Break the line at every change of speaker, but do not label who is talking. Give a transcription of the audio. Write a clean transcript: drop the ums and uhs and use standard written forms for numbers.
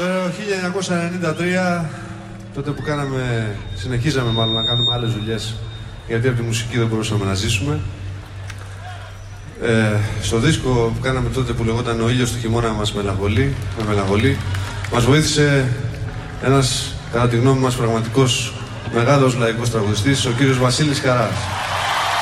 Το 1993, τότε που συνεχίζαμε μάλλον να κάνουμε άλλες δουλειές, γιατί από τη μουσική δεν μπορούσαμε να ζήσουμε. Στο δίσκο που κάναμε τότε που λεγόταν «Ο ήλιος του χειμώνα μας μελαγχολεί», μας βοήθησε ένας, κατά τη γνώμη μας, πραγματικός μεγάλος λαϊκός τραγουδιστής, ο κύριος Βασίλης Καράς.